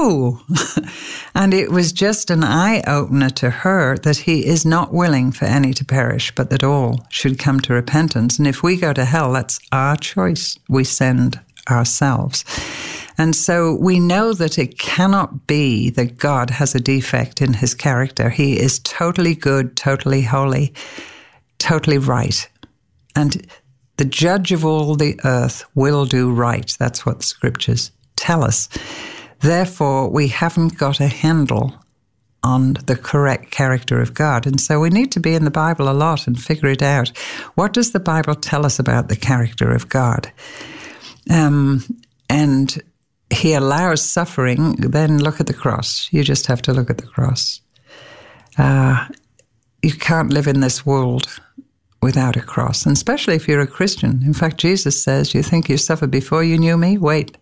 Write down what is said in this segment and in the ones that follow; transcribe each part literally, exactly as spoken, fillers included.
oh, and it was just an eye-opener to her that he is not willing for any to perish, but that all should come to repentance. And if we go to hell, that's our choice. We send ourselves. And so we know that it cannot be that God has a defect in his character. He is totally good, totally holy, totally right. And the judge of all the earth will do right. That's what the scriptures tell us. Therefore, we haven't got a handle on the correct character of God. And so we need to be in the Bible a lot and figure it out. What does the Bible tell us about the character of God? Um, and he allows suffering, then look at the cross. You just have to look at the cross. Uh, you can't live in this world without a cross, and especially if you're a Christian. In fact, Jesus says, you think you suffered before you knew me? Wait.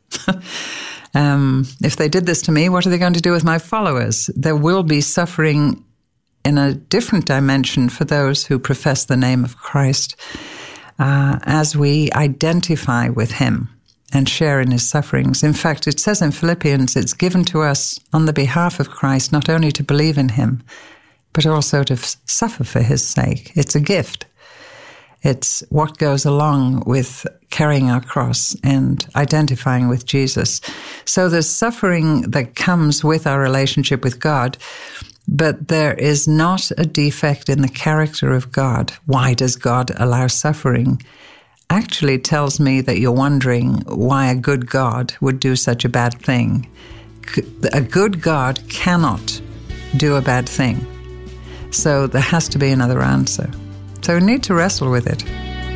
um, if they did this to me, what are they going to do with my followers? There will be suffering in a different dimension for those who profess the name of Christ uh, as we identify with him and share in his sufferings. In fact, it says in Philippians, it's given to us on the behalf of Christ not only to believe in him, but also to f- suffer for his sake. It's a gift. It's what goes along with carrying our cross and identifying with Jesus. So there's suffering that comes with our relationship with God, but there is not a defect in the character of God. Why does God allow suffering? Actually tells me that you're wondering why a good God would do such a bad thing. A good God cannot do a bad thing. So there has to be another answer. So we need to wrestle with it.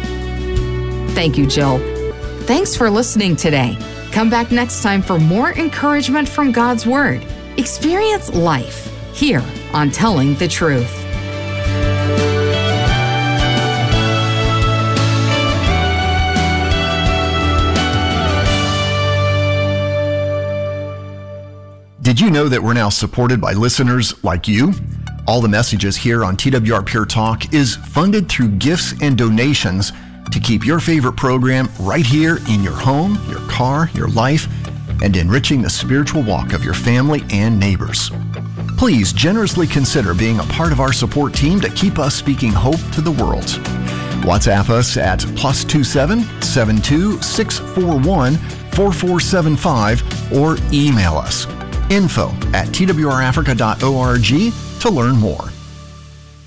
Thank you, Jill. Thanks for listening today. Come back next time for more encouragement from God's Word. Experience life here on Telling the Truth. Did you know that we're now supported by listeners like you? All the messages here on T W R Pure Talk is funded through gifts and donations to keep your favorite program right here in your home, your car, your life, and enriching the spiritual walk of your family and neighbors. Please generously consider being a part of our support team to keep us speaking hope to the world. WhatsApp us at plus two seven seven two six four one four four seven five or email us info at t w r africa dot org to learn more.